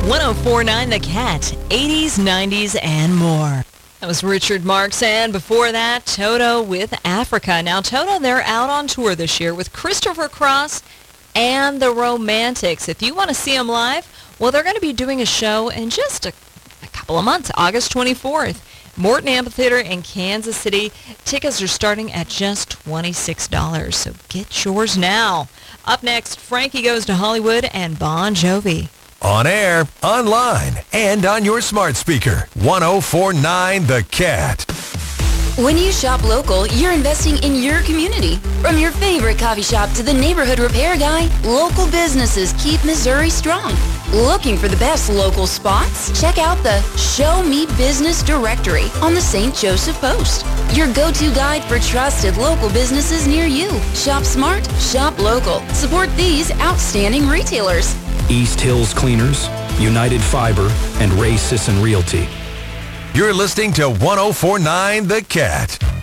1049 The Cat, 80s, 90s, and more. That was Richard Marx, and before that, Toto with Africa. Now, Toto, they're out on tour this year with Christopher Cross and the Romantics. If you want to see them live, well, they're going to be doing a show in just a couple of months, August 24th. Morton Amphitheater in Kansas City. Tickets are starting at just $26, so get yours now. Up next, Frankie Goes to Hollywood and Bon Jovi. On air, online, and on your smart speaker. 1049 The Cat. When you shop local, you're investing in your community. From your favorite coffee shop to the neighborhood repair guy, local businesses keep Missouri strong. Looking for the best local spots? Check out the Show Me Business directory on the St. Joseph Post. Your go-to guide for trusted local businesses near you. Shop smart, shop local. Support these outstanding retailers. East Hills Cleaners, United Fiber, and Ray Sisson Realty. You're listening to 1049 The Cat.